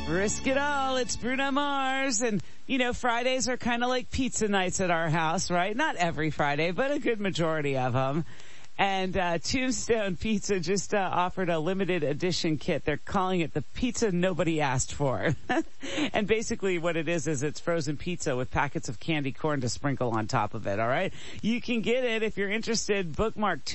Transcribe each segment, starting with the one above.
Risk it all. It's Bruno Mars. And, you know, Fridays are kind of like pizza nights at our house, right? Not every Friday, but a good majority of them. And Tombstone Pizza just offered a limited edition kit. They're calling it the pizza nobody asked for. And basically what it is it's frozen pizza with packets of candy corn to sprinkle on top of it, all right? You can get it if you're interested. Bookmark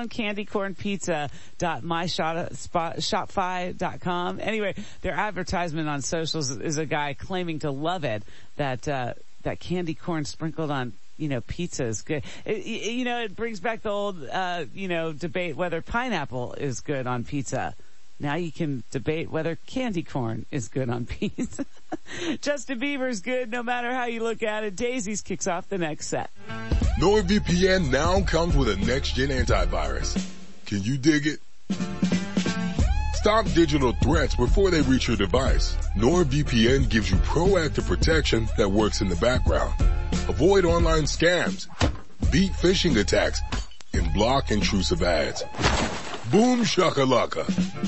tombstonecandycornpizza.myshopify.com. Anyway, their advertisement on socials is a guy claiming to love it, that candy corn sprinkled on pizza is good. It brings back the old, debate whether pineapple is good on pizza. Now you can debate whether candy corn is good on pizza. Justin Bieber's good no matter how you look at it. Daisies kicks off the next set. NordVPN now comes with a next-gen antivirus. Can you dig it? Stop digital threats before they reach your device. NordVPN gives you proactive protection that works in the background. Avoid online scams, beat phishing attacks, and block intrusive ads. Boom shakalaka.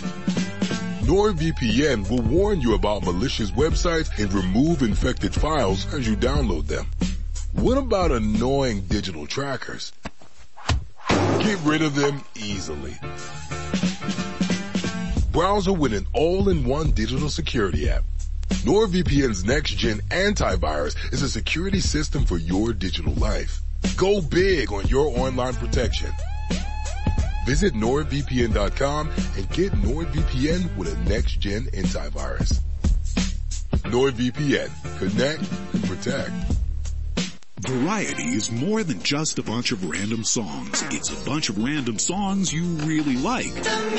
NordVPN will warn you about malicious websites and remove infected files as you download them. What about annoying digital trackers? Get rid of them easily. Browser with an all-in-one digital security app. NordVPN's next-gen antivirus is a security system for your digital life. Go big on your online protection. Visit NordVPN.com and get NordVPN with a next-gen antivirus. NordVPN. Connect and protect. Variety is more than just a bunch of random songs. It's a bunch of random songs you really like.